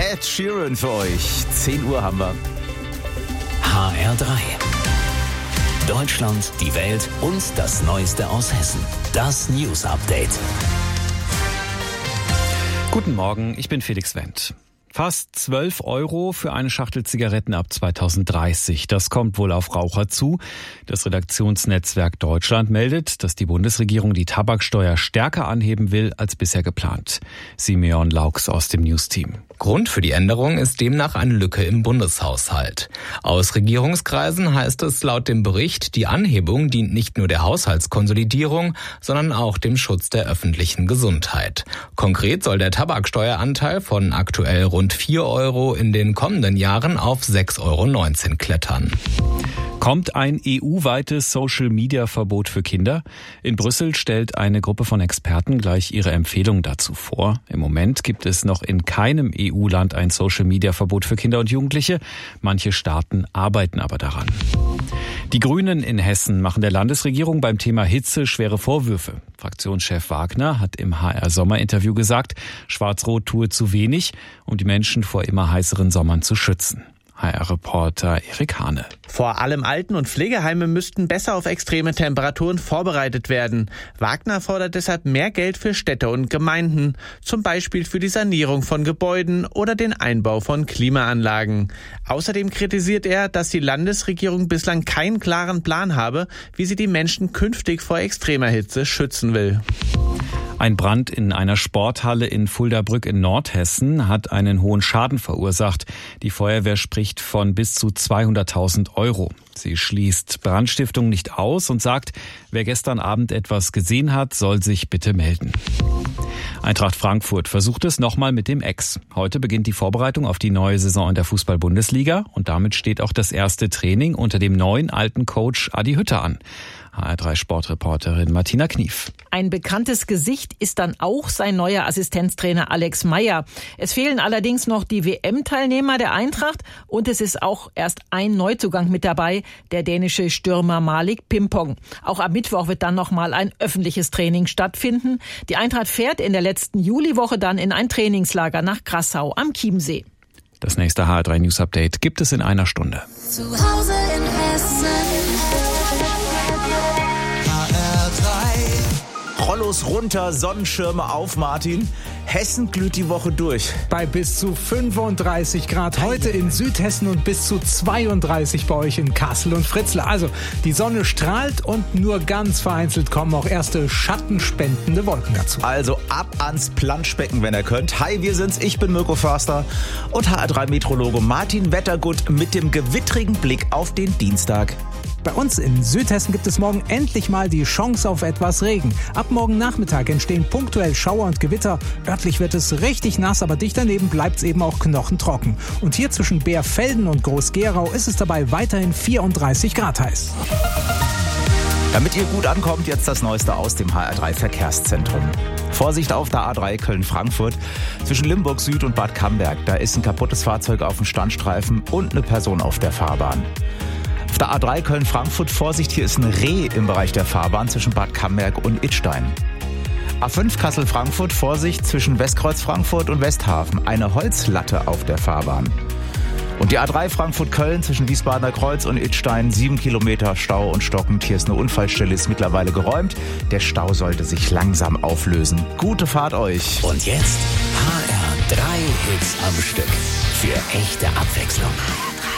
Ed Sheeran für euch. 10 Uhr haben wir. HR3. Deutschland, die Welt und das Neueste aus Hessen. Das News Update. Guten Morgen, ich bin Felix Wendt. Fast 12 € für eine Schachtel Zigaretten ab 2030. Das kommt wohl auf Raucher zu. Das Redaktionsnetzwerk Deutschland meldet, dass die Bundesregierung die Tabaksteuer stärker anheben will als bisher geplant. Simeon Laux aus dem Newsteam. Grund für die Änderung ist demnach eine Lücke im Bundeshaushalt. Aus Regierungskreisen heißt es laut dem Bericht, die Anhebung dient nicht nur der Haushaltskonsolidierung, sondern auch dem Schutz der öffentlichen Gesundheit. Konkret soll der Tabaksteueranteil von aktuell rund 4 € in den kommenden Jahren auf 6,19 € klettern. Kommt ein EU-weites Social-Media-Verbot für Kinder? In Brüssel stellt eine Gruppe von Experten gleich ihre Empfehlung dazu vor. Im Moment gibt es noch in keinem EU-Land ein Social-Media-Verbot für Kinder und Jugendliche. Manche Staaten arbeiten aber daran. Die Grünen in Hessen machen der Landesregierung beim Thema Hitze schwere Vorwürfe. Fraktionschef Wagner hat im HR-Sommerinterview gesagt, Schwarz-Rot tue zu wenig, um die Menschen vor immer heißeren Sommern zu schützen. HR-Reporter Erik Hane. Vor allem Alten- und Pflegeheime müssten besser auf extreme Temperaturen vorbereitet werden. Wagner fordert deshalb mehr Geld für Städte und Gemeinden, zum Beispiel für die Sanierung von Gebäuden oder den Einbau von Klimaanlagen. Außerdem kritisiert er, dass die Landesregierung bislang keinen klaren Plan habe, wie sie die Menschen künftig vor extremer Hitze schützen will. Ein Brand in einer Sporthalle in Fuldabrück in Nordhessen hat einen hohen Schaden verursacht. Die Feuerwehr spricht von bis zu 200.000 €. Sie schließt Brandstiftung nicht aus und sagt, wer gestern Abend etwas gesehen hat, soll sich bitte melden. Eintracht Frankfurt versucht es nochmal mit dem Ex. Heute beginnt die Vorbereitung auf die neue Saison in der Fußball-Bundesliga und damit steht auch das erste Training unter dem neuen alten Coach Adi Hütter an. HR3-Sportreporterin Martina Knief. Ein bekanntes Gesicht ist dann auch sein neuer Assistenztrainer Alex Meyer. Es fehlen allerdings noch die WM-Teilnehmer der Eintracht und es ist auch erst ein Neuzugang mit dabei, der dänische Stürmer Malik Pimpong. Auch am Mittwoch wird dann nochmal ein öffentliches Training stattfinden. Die Eintracht fährt in der letzten Juliwoche dann in ein Trainingslager nach Grassau am Chiemsee. Das nächste HR3 News Update gibt es in einer Stunde. Zu Hause in Hessen. Rollos runter, Sonnenschirme auf, Martin. Hessen glüht die Woche durch. Bei bis zu 35 Grad heute in Südhessen und bis zu 32 bei euch in Kassel und Fritzlar. Also die Sonne strahlt und nur ganz vereinzelt kommen auch erste schattenspendende Wolken dazu. Also ab ans Planschbecken, wenn ihr könnt. Hi, wir sind's. Ich bin Mirko Förster und HR3-Meteorologe Martin Wettergut mit dem gewittrigen Blick auf den Dienstag. Bei uns in Südhessen gibt es morgen endlich mal die Chance auf etwas Regen. Ab morgen Nachmittag entstehen punktuell Schauer und Gewitter. Örtlich wird es richtig nass, aber dicht daneben bleibt es eben auch knochentrocken. Und hier zwischen Bärfelden und Groß-Gerau ist es dabei weiterhin 34 Grad heiß. Damit ihr gut ankommt, jetzt das Neueste aus dem HR3-Verkehrszentrum. Vorsicht auf der A3 Köln-Frankfurt zwischen Limburg Süd und Bad Camberg. Da ist ein kaputtes Fahrzeug auf dem Standstreifen und eine Person auf der Fahrbahn. Auf der A3 Köln-Frankfurt, Vorsicht, hier ist ein Reh im Bereich der Fahrbahn zwischen Bad Camberg und Idstein. A5 Kassel-Frankfurt, Vorsicht zwischen Westkreuz Frankfurt und Westhafen, eine Holzlatte auf der Fahrbahn. Und die A3 Frankfurt-Köln zwischen Wiesbadener Kreuz und Idstein, 7 Kilometer Stau und stockend. Hier ist eine Unfallstelle, ist mittlerweile geräumt. Der Stau sollte sich langsam auflösen. Gute Fahrt euch. Und jetzt HR3 Hits am Stück. Für echte Abwechslung.